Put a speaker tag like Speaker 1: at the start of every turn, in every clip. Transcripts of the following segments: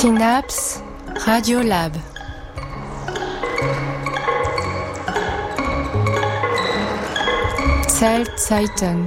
Speaker 1: Synapse Radiolab. Zeltzeiten.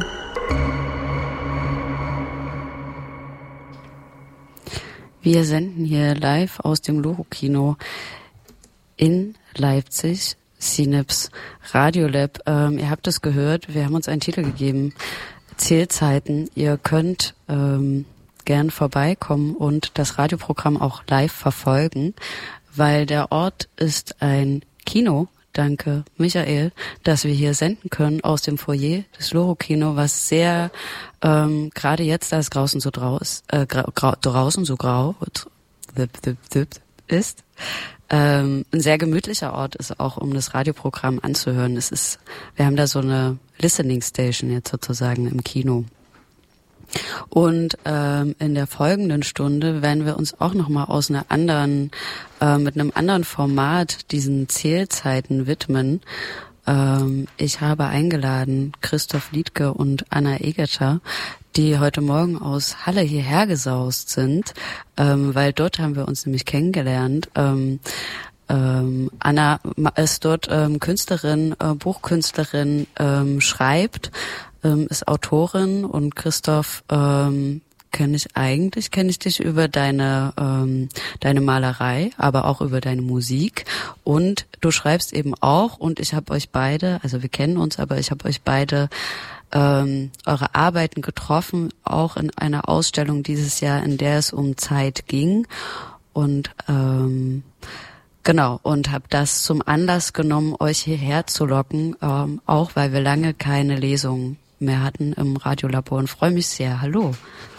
Speaker 2: Wir senden hier live aus dem Loro-Kino in Leipzig, Synapse Radiolab. Ihr habt es gehört, wir haben uns einen Titel gegeben, Zählzeiten. Ihr könnt gern vorbeikommen und das Radioprogramm auch live verfolgen, weil der Ort ist ein Kino. Danke, Michael, dass wir hier senden können aus dem Foyer des Loro-Kino, was sehr, gerade jetzt, da es draußen so draußen so grau ist, ein sehr gemütlicher Ort ist auch, um das Radioprogramm anzuhören. Wir haben da so eine Listening Station jetzt sozusagen im Kino. Und in der folgenden Stunde werden wir uns auch nochmal mit einem anderen Format diesen Zählzeiten widmen. Ich habe eingeladen Christoph Liedtke und Anna Egerter, die heute Morgen aus Halle hierher gesaust sind, weil dort haben wir uns nämlich kennengelernt. Anna ist dort Künstlerin, Buchkünstlerin, schreibt, ist Autorin, und Christoph kenne ich dich über deine Malerei, aber auch über deine Musik, und du schreibst eben auch, und ich habe euch beide, also wir kennen uns, aber ich habe euch beide eure Arbeiten getroffen, auch in einer Ausstellung dieses Jahr, in der es um Zeit ging, und genau, und habe das zum Anlass genommen, euch hierher zu locken, auch weil wir lange keine Lesung mehr hatten im Radiolabor, und freue mich sehr. Hallo.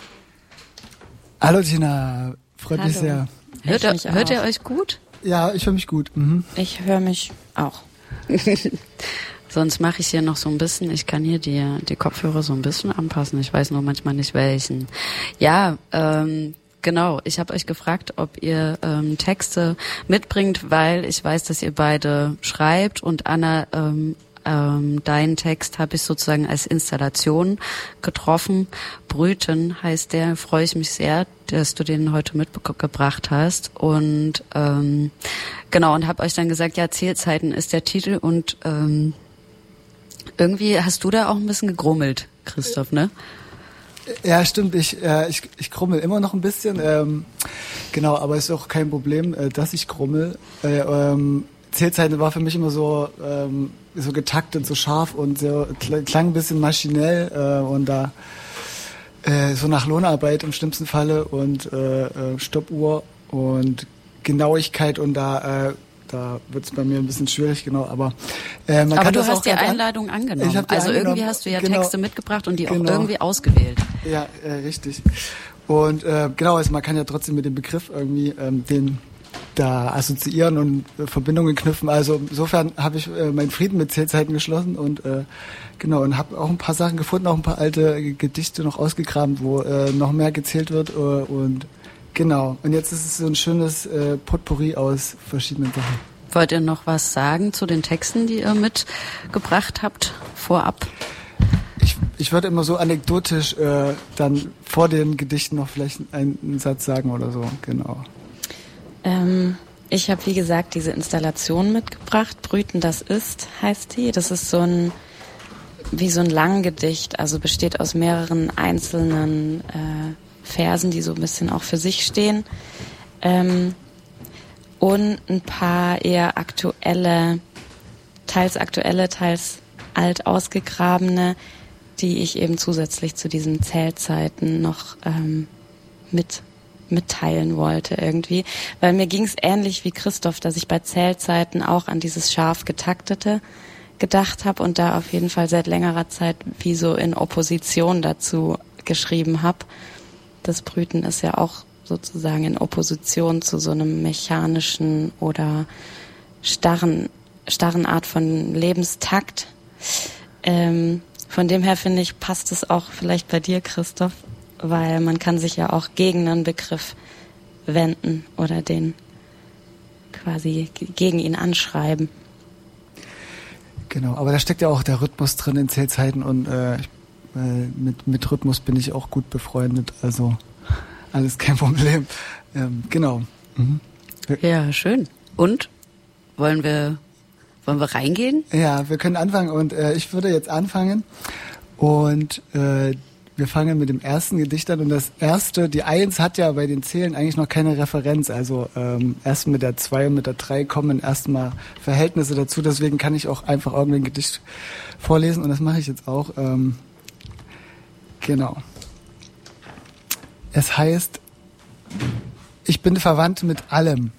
Speaker 3: Hallo Tina, freut mich sehr.
Speaker 2: Hört ihr euch gut?
Speaker 3: Ja, ich höre mich gut. Mhm.
Speaker 4: Ich höre mich auch.
Speaker 2: Sonst mache ich hier noch so ein bisschen, ich kann hier die Kopfhörer so ein bisschen anpassen, ich weiß nur manchmal nicht welchen. Ja, genau, ich habe euch gefragt, ob ihr Texte mitbringt, weil ich weiß, dass ihr beide schreibt, und Anna, deinen Text habe ich sozusagen als Installation getroffen. Brüten heißt der, freue ich mich sehr, dass du den heute mitgebracht hast. Und genau, und habe euch dann gesagt, ja, Zählzeiten ist der Titel, und irgendwie hast du da auch ein bisschen gegrummelt, Christoph, ne?
Speaker 3: Ja, stimmt, ich grummel immer noch ein bisschen, genau, aber ist auch kein Problem, dass ich grummel. Zählzeiten war für mich immer so getaktet, so scharf und so, klang ein bisschen maschinell und da so nach Lohnarbeit im schlimmsten Falle und Stoppuhr und Genauigkeit, und da wird es bei mir ein bisschen schwierig, genau, aber man kann
Speaker 2: du
Speaker 3: das
Speaker 2: hast
Speaker 3: auch
Speaker 2: die Einladung angenommen. Also irgendwie hast du ja
Speaker 3: genau,
Speaker 2: Texte mitgebracht und die auch irgendwie ausgewählt.
Speaker 3: Ja, richtig. Und genau, also man kann ja trotzdem mit dem Begriff irgendwie den da assoziieren und Verbindungen knüpfen. Also insofern habe ich meinen Frieden mit Zählzeiten geschlossen und genau, und habe auch ein paar Sachen gefunden, auch ein paar alte Gedichte noch ausgegraben, wo noch mehr gezählt wird, und genau. Und jetzt ist es so ein schönes Potpourri aus verschiedenen Sachen.
Speaker 2: Wollt ihr noch was sagen zu den Texten, die ihr mitgebracht habt, vorab?
Speaker 3: Ich würde immer so anekdotisch dann vor den Gedichten noch vielleicht einen Satz sagen oder so, genau.
Speaker 4: Ich habe, wie gesagt, diese Installation mitgebracht. Brüten, das ist, heißt die. Das ist wie so ein Langgedicht, also besteht aus mehreren einzelnen Versen, die so ein bisschen auch für sich stehen. Und ein paar eher teils aktuelle, teils alt ausgegrabene, die ich eben zusätzlich zu diesen Zählzeiten noch mitteilen wollte irgendwie. Weil mir ging es ähnlich wie Christoph, dass ich bei Zählzeiten auch an dieses scharf getaktete gedacht habe und da auf jeden Fall seit längerer Zeit wie so in Opposition dazu geschrieben habe. Das Brüten ist ja auch sozusagen in Opposition zu so einem mechanischen oder starren Art von Lebenstakt. Von dem her finde ich, passt es auch vielleicht bei dir, Christoph, weil man kann sich ja auch gegen einen Begriff wenden oder den quasi gegen ihn anschreiben.
Speaker 3: Genau, aber da steckt ja auch der Rhythmus drin in Zählzeiten, und mit Rhythmus bin ich auch gut befreundet, also alles kein Problem. Genau. Mhm.
Speaker 2: Ja, schön. Und? Wollen wir reingehen?
Speaker 3: Ja, wir können anfangen und ich würde jetzt anfangen und wir fangen mit dem ersten Gedicht an und das erste, die 1 hat ja bei den Zählen eigentlich noch keine Referenz, also erst mit der 2 und mit der 3 kommen erstmal Verhältnisse dazu, deswegen kann ich auch einfach irgendein Gedicht vorlesen und das mache ich jetzt auch. Genau. Es heißt, ich bin verwandt mit allem.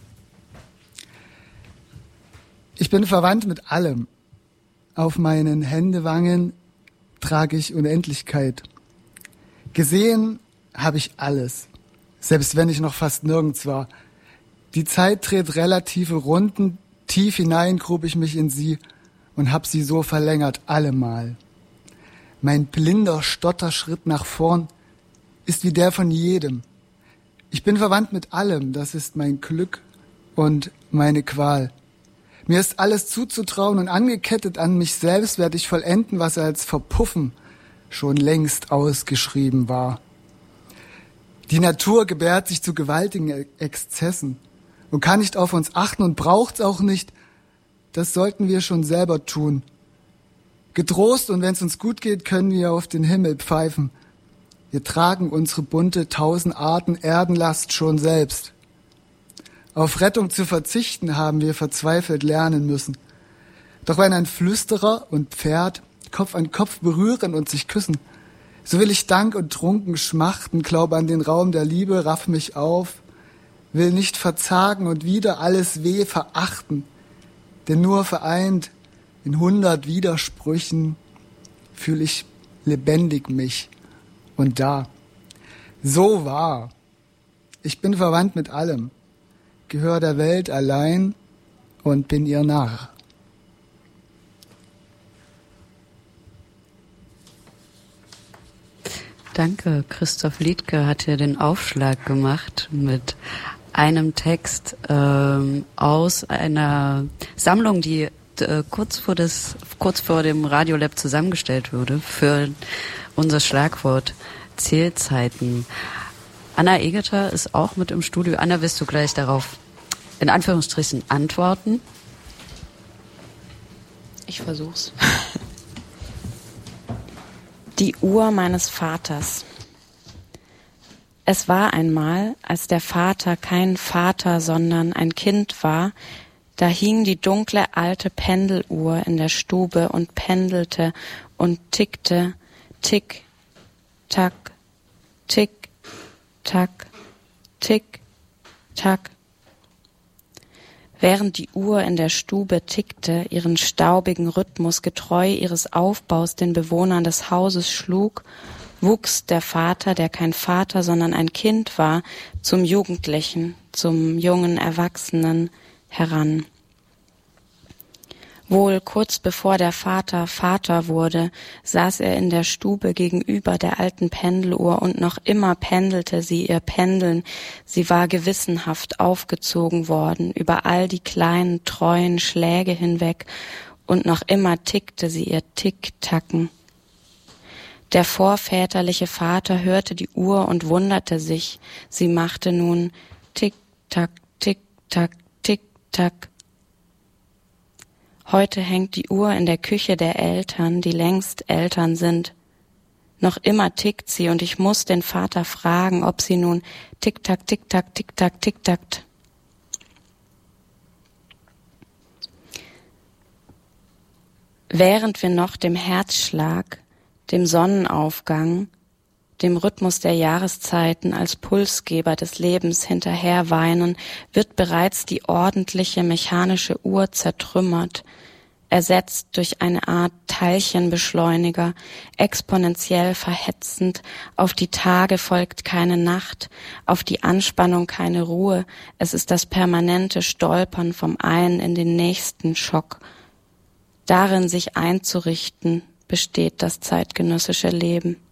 Speaker 3: Ich bin verwandt mit allem. Auf meinen Händewangen trage ich Unendlichkeit. Gesehen habe ich alles, selbst wenn ich noch fast nirgends war. Die Zeit dreht relative Runden, tief hinein grub ich mich in sie und hab sie so verlängert allemal. Mein blinder Stotterschritt nach vorn ist wie der von jedem. Ich bin verwandt mit allem, das ist mein Glück und meine Qual. Mir ist alles zuzutrauen und angekettet an mich selbst werde ich vollenden, was als Verpuffen schon längst ausgeschrieben war. Die Natur gebärt sich zu gewaltigen Exzessen und kann nicht auf uns achten und braucht's auch nicht. Das sollten wir schon selber tun. Getrost und wenn's uns gut geht, können wir auf den Himmel pfeifen. Wir tragen unsere bunte 1000 Arten Erdenlast schon selbst. Auf Rettung zu verzichten haben wir verzweifelt lernen müssen. Doch wenn ein Flüsterer und Pferd Kopf an Kopf berühren und sich küssen, so will ich Dank und trunken schmachten, glaube an den Raum der Liebe, raff mich auf, will nicht verzagen und wieder alles weh verachten, denn nur vereint in 100 Widersprüchen fühl ich lebendig mich und da. So wahr. Ich bin verwandt mit allem, gehör der Welt allein und bin ihr Narr.
Speaker 2: Danke, Christoph Liedtke hat hier den Aufschlag gemacht mit einem Text aus einer Sammlung, die kurz vor dem Radiolab zusammengestellt wurde für unser Schlagwort Zählzeiten. Anna Egeter ist auch mit im Studio. Anna, willst du gleich darauf in Anführungsstrichen antworten?
Speaker 4: Ich versuch's. Die Uhr meines Vaters. Es war einmal, als der Vater kein Vater, sondern ein Kind war, da hing die dunkle alte Pendeluhr in der Stube und pendelte und tickte, tick, tack, tick, tack, tick, tack. Während die Uhr in der Stube tickte, ihren staubigen Rhythmus getreu ihres Aufbaus den Bewohnern des Hauses schlug, wuchs der Vater, der kein Vater, sondern ein Kind war, zum Jugendlichen, zum jungen Erwachsenen heran. Wohl kurz bevor der Vater Vater wurde, saß er in der Stube gegenüber der alten Pendeluhr und noch immer pendelte sie ihr Pendeln. Sie war gewissenhaft aufgezogen worden über all die kleinen, treuen Schläge hinweg und noch immer tickte sie ihr Tick-Tacken. Der vorväterliche Vater hörte die Uhr und wunderte sich. Sie machte nun Tick-Tack, Tick-Tack, Tick-Tack. Heute hängt die Uhr in der Küche der Eltern, die längst Eltern sind. Noch immer tickt sie und ich muss den Vater fragen, ob sie nun Tick-Tack, Tick-Tack, Tick-Tack, Tick-Tack. Während wir noch dem Herzschlag, dem Sonnenaufgang, dem Rhythmus der Jahreszeiten als Pulsgeber des Lebens hinterherweinen, wird bereits die ordentliche mechanische Uhr zertrümmert, ersetzt durch eine Art Teilchenbeschleuniger, exponentiell verhetzend, auf die Tage folgt keine Nacht, auf die Anspannung keine Ruhe, es ist das permanente Stolpern vom einen in den nächsten Schock. Darin sich einzurichten, besteht das zeitgenössische Leben.